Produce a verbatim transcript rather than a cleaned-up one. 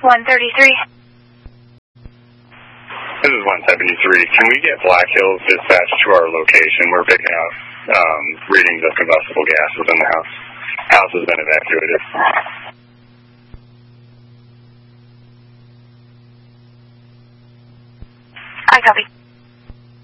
one thirty-three. This is one seventy-three. Can we get Black Hills dispatched to our location? We're picking up um, readings of combustible gas within the house. House has been evacuated. I copy.